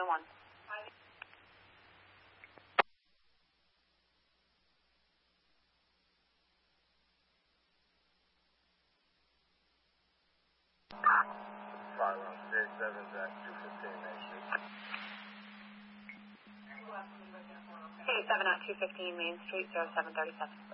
1. Hey, 7 at 215 Main Street, 0737.